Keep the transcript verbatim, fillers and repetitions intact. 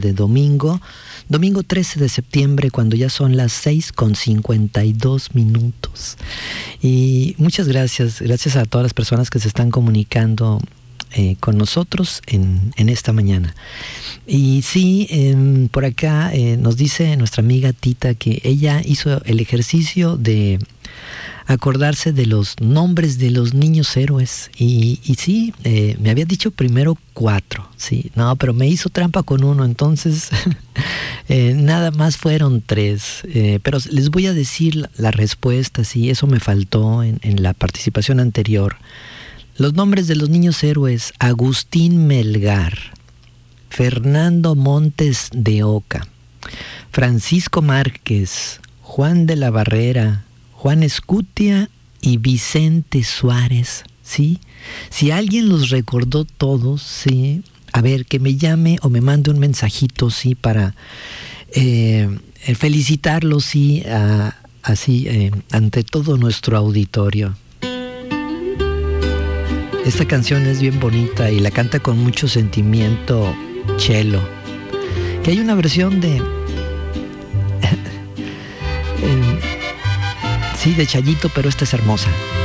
de domingo, domingo trece de septiembre, cuando ya son las seis con cincuenta y dos minutos. Y muchas gracias, gracias a todas las personas que se están comunicando eh, con nosotros en, en esta mañana. Y sí, eh, por acá eh, nos dice nuestra amiga Tita que ella hizo el ejercicio de acordarse de los nombres de los niños héroes. Y, y sí, eh, me había dicho primero cuatro, sí, no, pero me hizo trampa con uno, entonces eh, nada más fueron tres. Eh, pero les voy a decir la, la respuesta, sí, eso me faltó en, en la participación anterior. Los nombres de los niños héroes: Agustín Melgar, Fernando Montes de Oca, Francisco Márquez, Juan de la Barrera, Juan Escutia y Vicente Suárez, ¿sí? Si alguien los recordó todos, ¿sí? A ver, que me llame o me mande un mensajito, ¿sí? Para eh, felicitarlos, ¿sí? A, así, eh, ante todo nuestro auditorio. Esta canción es bien bonita y la canta con mucho sentimiento Chelo. Que hay una versión de... en, sí, de Chayito, pero esta es hermosa.